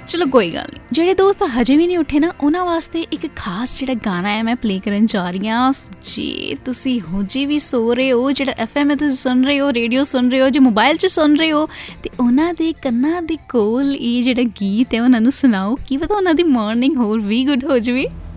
चलो कोई गल नहीं, ਜਿਹੜੇ ਦੋਸਤ ਹਜੇ ਵੀ ਨਹੀਂ ਉੱਠੇ ਨਾ ਉਹਨਾਂ ਵਾਸਤੇ ਇੱਕ ਖਾਸ ਜਿਹੜਾ ਗਾਣਾ ਹੈ ਮੈਂ ਪਲੇ ਕਰਨ ਜਾ ਰਹੀ ਹਾਂ। ਜੇ ਤੁਸੀਂ ਹਜੇ ਵੀ ਸੋ ਰਹੇ ਹੋ, ਜਿਹੜਾ FM ਹੈ ਤੁਸੀਂ ਸੁਣ ਰਹੇ ਹੋ, ਰੇਡੀਓ ਸੁਣ ਰਹੇ ਹੋ, ਜੇ ਮੋਬਾਈਲ 'ਚ ਸੁਣ ਰਹੇ ਹੋ, ਅਤੇ ਉਹਨਾਂ ਦੇ ਕੰਨਾਂ ਦੇ ਕੋਲ ਇਹ ਜਿਹੜਾ ਗੀਤ ਹੈ ਉਹਨਾਂ ਨੂੰ ਸੁਣਾਓ। ਕੀ ਪਤਾ ਉਹਨਾਂ ਦੀ ਮਾਰਨਿੰਗ ਹੋਰ ਵੀ ਗੁੱਡ ਹੋ ਜਾਵੇ।